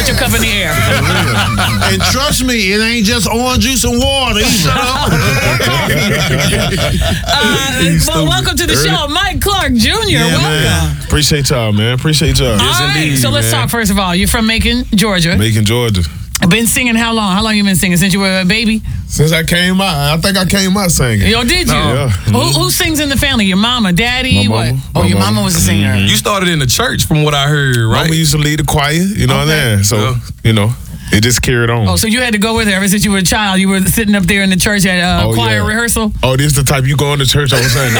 your cup in the air. And trust me, it ain't just orange juice and water either. Well, welcome to the show, Mike Clark Jr. Welcome. Man. Appreciate y'all, man. Appreciate y'all. All right, so let's talk first of all. You're from Macon, Georgia. Macon, Georgia. Been singing how long? How long you been singing? Since you were a baby? Since I came out. I think I came out singing. Yo, did you? Yeah. Who sings in the family? Your mama, daddy? My mama. What? Oh, your mama was a singer. You started in the church from what I heard, right? Mama used to lead the choir, you know what I'm saying? So, you know, it just carried on. Oh, so you had to go with her ever since you were a child. You were sitting up there in the church at choir rehearsal? Oh, this is the type you go into church, I was saying.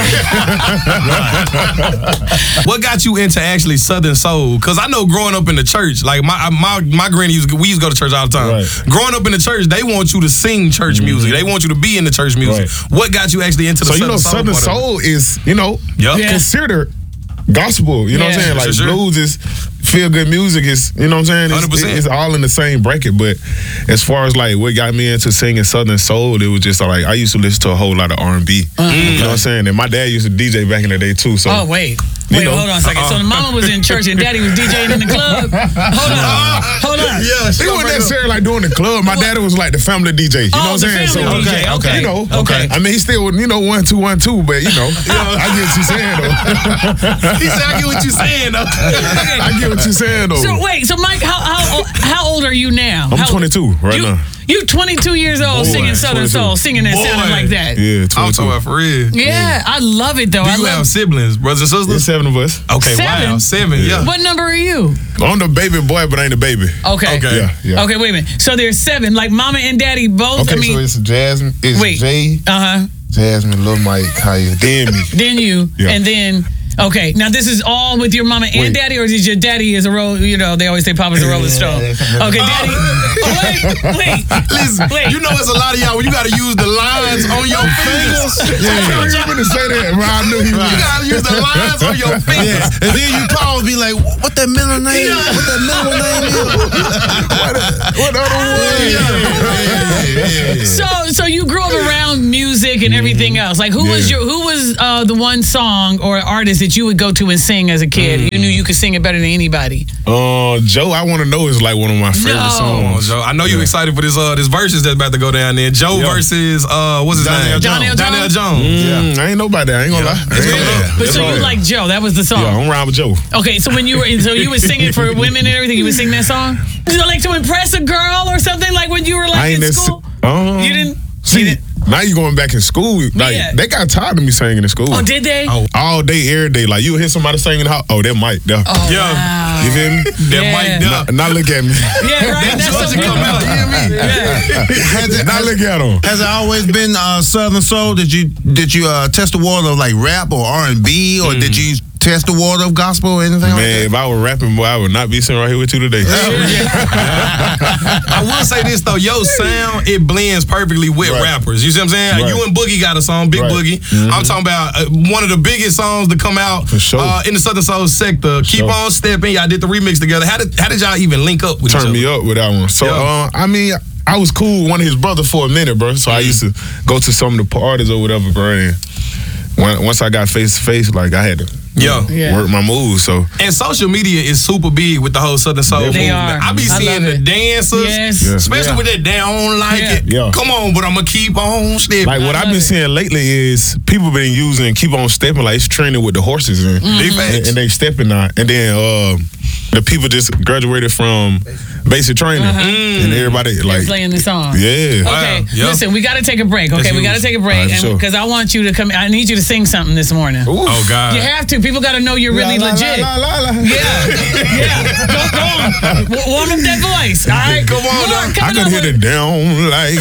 What got you into actually Southern Soul? Because I know growing up in the church, like my granny, we used to go to church all the time. Right. Growing up in the church, they want you to sing church music. They want you to be in the church music. Right. What got you actually into the Southern Soul? So, you know, Southern Soul is, you know, considered gospel. You know what I'm saying? Like blues is feel good music. Is, you know what I'm saying? It's all in the same bracket. But as far as like what got me into singing Southern Soul, it was just like I used to listen to a whole lot of R&B. You know what I'm saying? And my dad used to DJ back in the day too. So wait, hold on a second. So the mama was in church and daddy was DJing in the club? Hold on. Yeah, he wasn't necessarily like doing the club. My daddy was like the family DJ. You know what I'm saying? So okay. You know, I mean, he still, you know, 1 2 1 2, but you know, I get what you're saying though. He said, I get what you're saying though. I get what you're saying though. So wait, so Mike, how old are you now? I'm 22 right now. You 22 years old singing Southern Soul, singing and sounding like that. Yeah, 22. I'm talking for real. Yeah, I love it though. Do you have siblings, brothers and sisters? There's 7 of us. Okay, 7? wow, 7, yeah. What number are you? I'm the baby boy, but I ain't the baby. Okay. Yeah. Okay, wait a minute. So there's 7, like mama and daddy both? Okay, so it's Jasmine, it's Jay, Jasmine, Lil Mike, Kaya, then me. Then you, and then... Okay, now this is all with your mama and daddy, or is your daddy is a you know, they always say Papa's a Rolling Stone. Okay, daddy. Wait. Listen, you know it's a lot of y'all when you got to use the lines on your fingers. I was going to say that, but I knew he was. You got to use the lines on your fingers. And then you pause, be like, what that middle name? What that middle name is? What other one? So you grew up around music and everything else. Like who was the one song or artist that you would go to and sing as a kid? You knew you could sing it better than anybody. Joe, I Want to Know is like one of my favorite songs. Joe, I know you're excited for this verses that's about to go down there. Joe versus what's his name? Donnell Jones. I ain't nobody. I ain't gonna lie. But so you like Joe? That was the song. Yeah, I'm around with Joe. Okay, so when you were singing for women and everything, you would sing that song? Like to impress a girl or something? Like when you were like in school? You didn't. See, now you going back in school. Like they got tired of me singing in school. Oh, did they? All day, every day. Like you hear somebody singing, oh, that Mike there. Oh, wow. You feel me? That Mike there. Now look at me. Yeah, right. That's so come out. You hear me? Now look at him. Has it always been Southern Soul? Did you test the water of like rap or R&B, or did you test the water of gospel or anything like that? If I were rapping, boy, I would not be sitting right here with you today. I will say this though, your sound, it blends perfectly with rappers. You see what I'm saying? You and Boogie got a song, Big Boogie. I'm talking about one of the biggest songs to come out in the Southern Soul sector. Keep on Stepping. Y'all did the remix together. How did y'all even link up with each other? Turn me up with that one. So I mean, I was cool with one of his brothers for a minute, bro. So I used to go to some of the parties or whatever, bro. And once I got face to face, like I had to work my moves. So and social media is super big with the whole Southern Soul movement. I be seeing the dancers, especially with that "They don't like it." Come on, but I'm gonna keep on stepping. Like what I've been seeing lately is people been using "Keep on Stepping" like it's training with the horses and they stepping now. And then the people just graduated from basic training, and everybody like playing the song. Yeah. Okay, listen, we got to take a break. Okay, we got to take a break because I want you to come. I need you to sing something this morning. Ooh. Oh God, you have to. People got to know you're really legit. Yeah. Go on. Warm up that voice. All right, come on. I can hit it down like.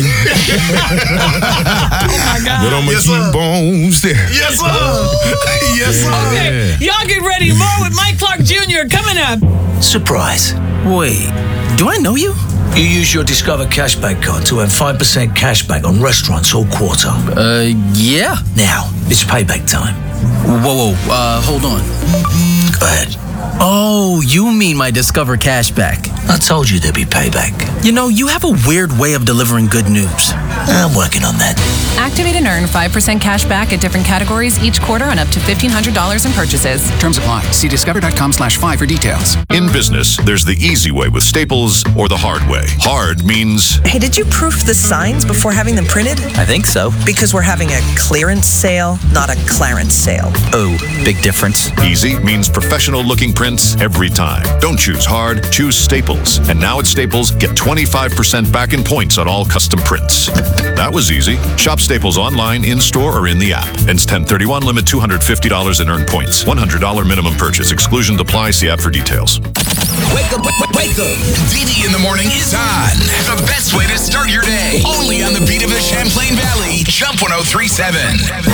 Oh my God. But I'ma keep on stepping. Yes sir. Yes sir. Okay, y'all get ready. More with Mike Clark Jr. coming up. Surprise. Wait, do I know you? You use your Discover Cashback card to earn 5% cashback on restaurants all quarter. Yeah. Now, it's payback time. Whoa, hold on. Go ahead. Oh, you mean my Discover cashback. I told you there'd be payback. You know, you have a weird way of delivering good news. I'm working on that. Activate and earn 5% cash back at different categories each quarter on up to $1,500 in purchases. Terms apply. See discover.com/5 for details. In business, there's the easy way with Staples or the hard way. Hard means... Hey, did you proof the signs before having them printed? I think so. Because we're having a clearance sale, not a Clarence sale. Oh, big difference. Easy means professional-looking prints every time. Don't choose hard, choose Staples. And now at Staples, get 25% back in points on all custom prints. That was easy. Shop Staples online, in-store, or in the app. Ends 10/31, limit $250 in earned points. $100 minimum purchase. Exclusions apply. See app for details. Wake up, wake up. DD in the morning is on. The best way to start your day. Only on the beat of the Champlain Valley. Jump 103.7.